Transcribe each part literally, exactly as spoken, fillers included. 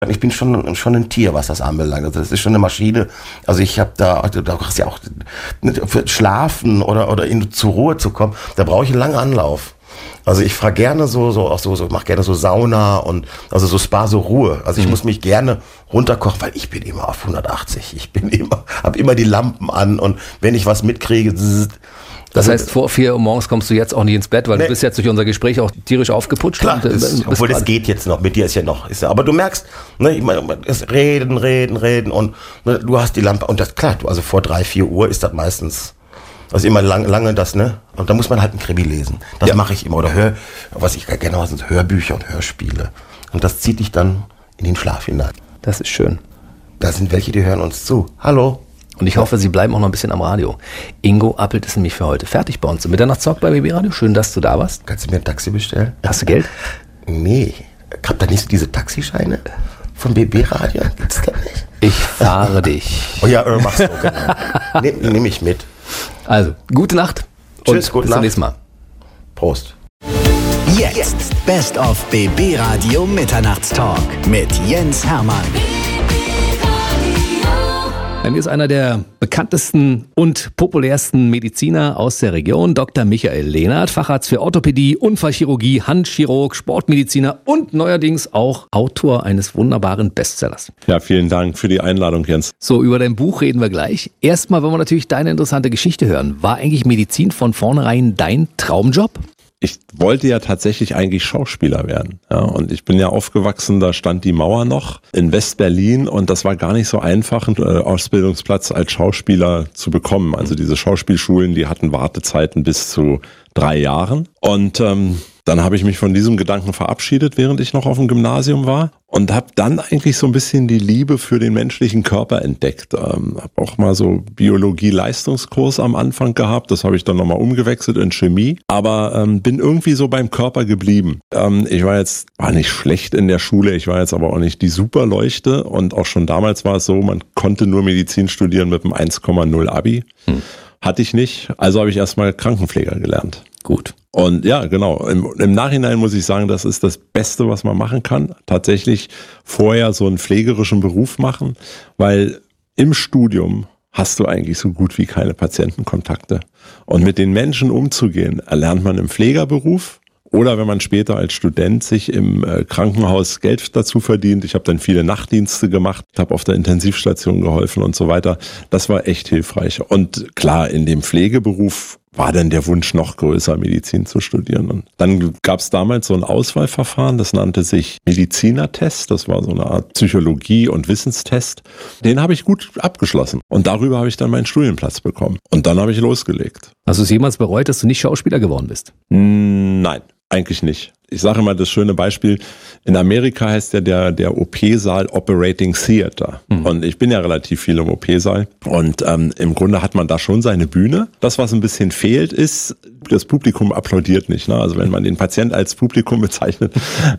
Ich bin schon schon ein Tier, was das anbelangt. Also das ist schon eine Maschine. Also ich habe da, da hast ja auch für Schlafen oder oder in, zur Ruhe zu kommen, da brauche ich einen langen Anlauf. Also ich fahre gerne so so auch so so mache gerne so Sauna und also so Spa, so Ruhe. Also ich mhm. muss mich gerne runterkochen, weil ich bin immer auf hundertachtzig. Ich bin immer habe immer die Lampen an und wenn ich was mitkriege, zzz, das heißt, vor vier Uhr morgens kommst du jetzt auch nicht ins Bett, weil nee. du bist jetzt durch unser Gespräch auch tierisch aufgeputscht. Klar, und, ist, obwohl das geht jetzt noch, mit dir ist ja noch. Ist ja, aber du merkst, ne, ich meine, es reden, reden, reden und ne, du hast die Lampe und das klar, du, also vor drei, vier Uhr ist das meistens, also immer lang, lange das, ne? Und da muss man halt ein Krimi lesen. Das ja. mache ich immer. Oder hör, was ich gerne mache, sind Hörbücher und Hörspiele. Und das zieht dich dann in den Schlaf hinein. Das ist schön. Da sind welche, die hören uns zu. Hallo. Und ich hoffe, Sie bleiben auch noch ein bisschen am Radio. Ingo Appelt ist nämlich für heute fertig bei uns. Mitternachtstalk bei B B Radio. Schön, dass du da warst. Kannst du mir ein Taxi bestellen? Hast du Geld? Nee. Habt ihr nicht so diese Taxischeine von B B Radio? Gibt's da nicht? Ich fahre dich. Oh ja, äh, machst du, genau. Nehm, nehm ich mit. Also, gute Nacht. Tschüss, und gute bis Nacht. zum nächsten Mal. Prost. Jetzt Best of B B Radio Mitternachtstalk mit Jens Hermann. Bei mir ist einer der bekanntesten und populärsten Mediziner aus der Region, Doktor Michael Lehnert, Facharzt für Orthopädie, Unfallchirurgie, Handchirurg, Sportmediziner und neuerdings auch Autor eines wunderbaren Bestsellers. Ja, vielen Dank für die Einladung, Jens. So, über dein Buch reden wir gleich. Erstmal wollen wir natürlich deine interessante Geschichte hören. War eigentlich Medizin von vornherein dein Traumjob? Ich wollte ja tatsächlich eigentlich Schauspieler werden. Ja, und ich bin ja aufgewachsen, da stand die Mauer noch in West-Berlin und das war gar nicht so einfach, einen äh, Ausbildungsplatz als Schauspieler zu bekommen. Also diese Schauspielschulen, die hatten Wartezeiten bis zu drei Jahren. Und ähm, dann habe ich mich von diesem Gedanken verabschiedet, während ich noch auf dem Gymnasium war und habe dann eigentlich so ein bisschen die Liebe für den menschlichen Körper entdeckt. Ähm, habe auch mal so Biologie-Leistungskurs am Anfang gehabt, das habe ich dann nochmal umgewechselt in Chemie, aber ähm, bin irgendwie so beim Körper geblieben. Ähm, ich war jetzt, war nicht schlecht in der Schule, ich war jetzt aber auch nicht die Superleuchte und auch schon damals war es so, man konnte nur Medizin studieren mit einem eins Komma null Abi. Hm. Hatte ich nicht, also habe ich erstmal Krankenpfleger gelernt. Gut. Und ja, genau, im, im Nachhinein muss ich sagen, das ist das Beste, was man machen kann. Tatsächlich vorher so einen pflegerischen Beruf machen, weil im Studium hast du eigentlich so gut wie keine Patientenkontakte. Und mit den Menschen umzugehen, erlernt man im Pflegerberuf. Oder wenn man später als Student sich im äh, Krankenhaus Geld dazu verdient. Ich habe dann viele Nachtdienste gemacht, habe auf der Intensivstation geholfen und so weiter. Das war echt hilfreich. Und klar, in dem Pflegeberuf war dann der Wunsch noch größer, Medizin zu studieren. Und dann gab es damals so ein Auswahlverfahren, das nannte sich Medizinertest. Das war so eine Art Psychologie- und Wissenstest. Den habe ich gut abgeschlossen. Und darüber habe ich dann meinen Studienplatz bekommen. Und dann habe ich losgelegt. Hast du es jemals bereut, dass du nicht Schauspieler geworden bist? Nein. Eigentlich nicht. Ich sage immer das schöne Beispiel, in Amerika heißt ja der, der O P-Saal Operating Theater. Mhm. Und ich bin ja relativ viel im O P-Saal. Und ähm, im Grunde hat man da schon seine Bühne. Das, was ein bisschen fehlt, ist, das Publikum applaudiert nicht. Ne? Also wenn man den Patient als Publikum bezeichnet,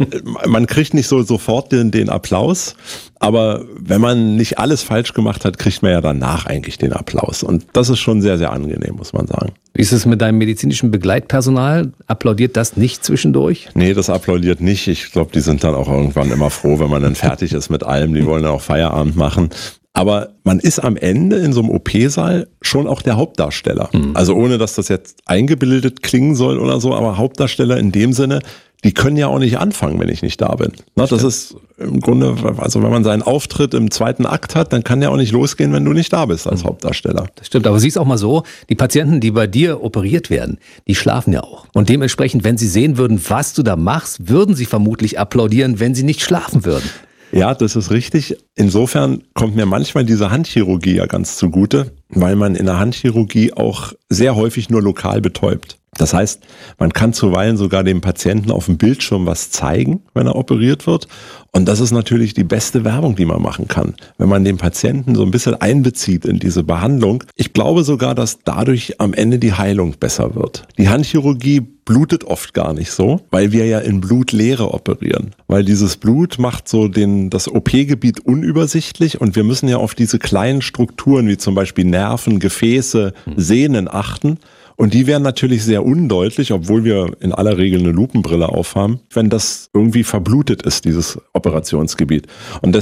man kriegt nicht so sofort den, den Applaus. Aber wenn man nicht alles falsch gemacht hat, kriegt man ja danach eigentlich den Applaus. Und das ist schon sehr, sehr angenehm, muss man sagen. Wie ist es mit deinem medizinischen Begleitpersonal? Applaudiert das nicht zwischendurch? Nee, das applaudiert nicht. Ich glaube, die sind dann auch irgendwann immer froh, wenn man dann fertig ist mit allem. Die wollen dann auch Feierabend machen. Aber man ist am Ende in so einem O P-Saal schon auch der Hauptdarsteller. Mhm. Also ohne, dass das jetzt eingebildet klingen soll oder so, aber Hauptdarsteller in dem Sinne, die können ja auch nicht anfangen, wenn ich nicht da bin. Na, das ist im Grunde, also wenn man seinen Auftritt im zweiten Akt hat, dann kann der auch nicht losgehen, wenn du nicht da bist als Hauptdarsteller. Das stimmt, aber siehst auch mal so, die Patienten, die bei dir operiert werden, die schlafen ja auch. Und dementsprechend, wenn sie sehen würden, was du da machst, würden sie vermutlich applaudieren, wenn sie nicht schlafen würden. Ja, das ist richtig. Insofern kommt mir manchmal diese Handchirurgie ja ganz zugute, weil man in der Handchirurgie auch sehr häufig nur lokal betäubt. Das heißt, man kann zuweilen sogar dem Patienten auf dem Bildschirm was zeigen, wenn er operiert wird. Und das ist natürlich die beste Werbung, die man machen kann, wenn man den Patienten so ein bisschen einbezieht in diese Behandlung. Ich glaube sogar, dass dadurch am Ende die Heilung besser wird. Die Handchirurgie blutet oft gar nicht so, weil wir ja in Blutleere operieren. Weil dieses Blut macht so den, das O P-Gebiet unübersichtlich und wir müssen ja auf diese kleinen Strukturen wie zum Beispiel Nerven, Gefäße, Sehnen achten. Und die wären natürlich sehr undeutlich, obwohl wir in aller Regel eine Lupenbrille aufhaben, wenn das irgendwie verblutet ist, dieses Operationsgebiet. Und